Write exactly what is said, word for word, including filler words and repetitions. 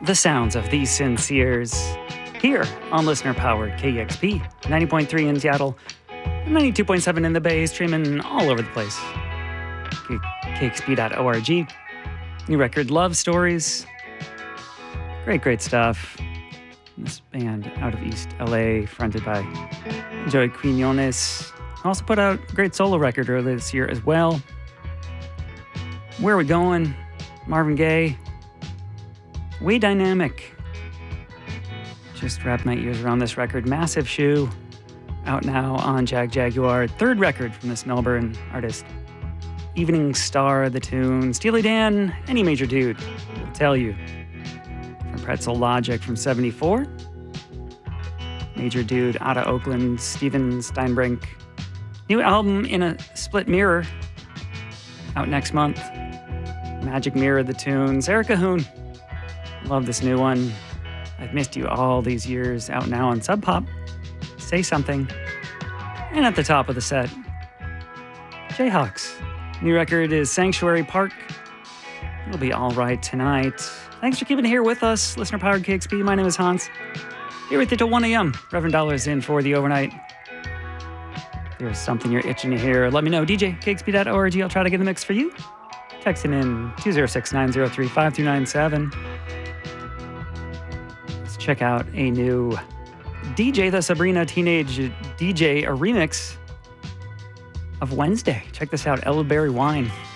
the sounds of these sinceres here on listener-powered K E X P, ninety point three in Seattle, ninety-two point seven in the Bay, streaming all over the place. K X P dot org. New record, Love Stories. Great, great stuff. This band out of East L A, fronted by Joey Quinones. Also put out a great solo record earlier this year as well. Where Are We Going? Marvin Gaye. Way Dynamic. Just wrapped my ears around this record. Massive Shoe. Out now on Jag Jaguar. Third record from this Melbourne artist. Evening Star, the tune. Steely Dan, Any Major Dude will tell you. From Pretzel Logic from seventy-four. Major Dude out of Oakland, Steven Steinbrink. New album in a split mirror. Out next month. Magic Mirror, the tunes. Erica Hoon. Love this new one. I've Missed You All These Years. Out now on Sub Pop. Say Something. And at the top of the set, Jayhawks. New record is Sanctuary Park. It'll be all right tonight. Thanks for keeping it here with us. Listener-powered K X P. My name is Hans. Here with you till one a.m. Reverend Dollars in for the overnight. If there's something you're itching to hear, let me know. D J, K X P dot org. I'll try to get the mix for you. Texting in two oh six, nine oh three, five two nine seven. Let's check out a new D J the Sabrina Teenage D J, a remix of Wednesday. Check this out, Elderberry Wine.